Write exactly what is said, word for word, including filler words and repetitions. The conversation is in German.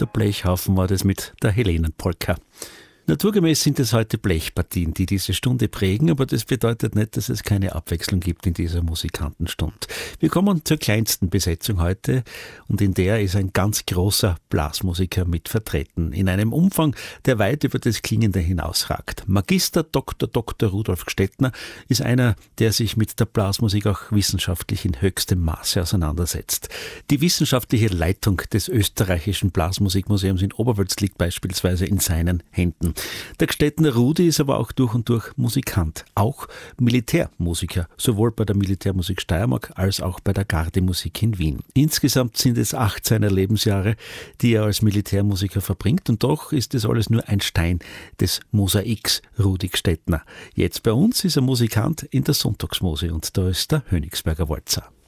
der Blechhaufen war das mit der Helenenpolka. Naturgemäß sind es heute Blechpartien, die diese Stunde prägen, aber das bedeutet nicht, dass es keine Abwechslung gibt in dieser Musikantenstunde. Wir kommen zur kleinsten Besetzung heute und in der ist ein ganz großer Blasmusiker mit vertreten, in einem Umfang, der weit über das Klingende hinausragt. Magister Doktor Doktor Rudolf Gstettner ist einer, der sich mit der Blasmusik auch wissenschaftlich in höchstem Maße auseinandersetzt. Die wissenschaftliche Leitung des österreichischen Blasmusikmuseums in Oberwölz liegt beispielsweise in seinen Händen. Der Gstettner Rudi ist aber auch durch und durch Musikant, auch Militärmusiker, sowohl bei der Militärmusik Steiermark als auch bei der Gardemusik in Wien. Insgesamt sind es acht seiner Lebensjahre, die er als Militärmusiker verbringt, und doch ist das alles nur ein Stein des Mosaiks Rudi Gstettner. Jetzt bei uns ist er Musikant in der Sonntagsmose und da ist der Hönigsberger Walzer.